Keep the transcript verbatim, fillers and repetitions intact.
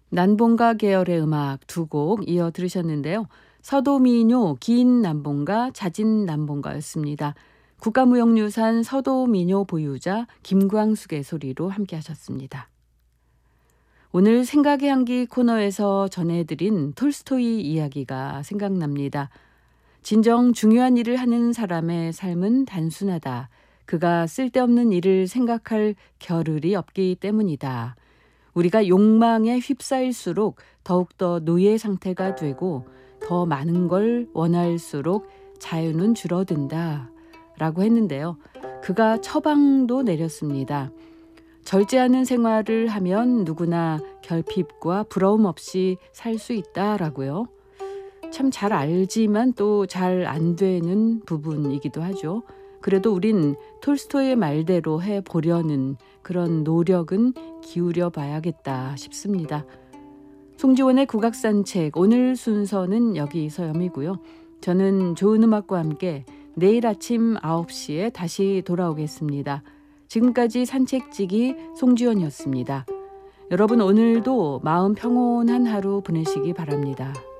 난봉가 계열의 음악 두 곡 이어 들으셨는데요. 서도민요, 긴 난봉가, 잦은 난봉가였습니다. 국가무형유산 서도민요 보유자 김광숙의 소리로 함께 하셨습니다. 오늘 생각의 향기 코너에서 전해드린 톨스토이 이야기가 생각납니다. 진정 중요한 일을 하는 사람의 삶은 단순하다. 그가 쓸데없는 일을 생각할 겨를이 없기 때문이다. 우리가 욕망에 휩싸일수록 더욱더 노예 상태가 되고 더 많은 걸 원할수록 자유는 줄어든다. 라고 했는데요. 그가 처방도 내렸습니다. 절제하는 생활을 하면 누구나 결핍과 부러움 없이 살 수 있다라고요. 참 잘 알지만 또 잘 안 되는 부분이기도 하죠. 그래도 우린 톨스토이의 말대로 해보려는 그런 노력은 기울여 봐야겠다 싶습니다. 송지원의 국악산책 오늘 순서는 여기서염이고요. 저는 좋은 음악과 함께 내일 아침 아홉 시에 다시 돌아오겠습니다. 지금까지 산책지기 송지원이었습니다. 여러분 오늘도 마음 평온한 하루 보내시기 바랍니다.